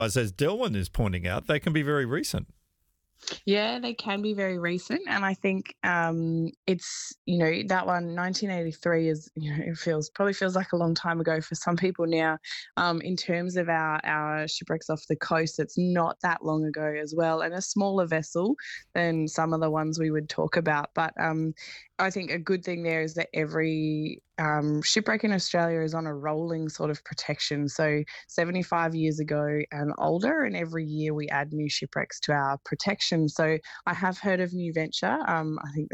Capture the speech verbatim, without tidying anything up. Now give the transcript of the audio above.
As as Delwyn is pointing out, they can be very recent. Yeah, they can be very recent, and I think, um, it's you know, that one, nineteen eighty-three is, you know, it feels probably feels like a long time ago for some people now. Um, in terms of our our shipwrecks off the coast, it's not that long ago as well, and a smaller vessel than some of the ones we would talk about. But, um, I think a good thing there is that every, um, shipwreck in Australia is on a rolling sort of protection, so seventy-five years ago and older, and every year we add new shipwrecks to our protection. So I have heard of New Venture. Um, I think